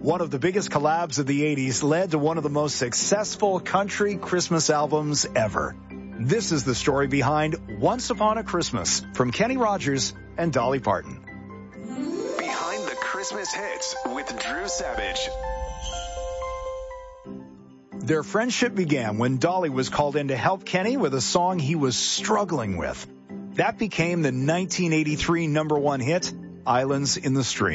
One of the biggest collabs of the 80s led to one of the most successful country Christmas albums ever. This is the story behind Once Upon a Christmas from Kenny Rogers and Dolly Parton. Behind the Christmas Hits with Drew Savage. Their friendship began when Dolly was called in to help Kenny with a song he was struggling with. That became the 1983 #1 hit, Islands in the Stream.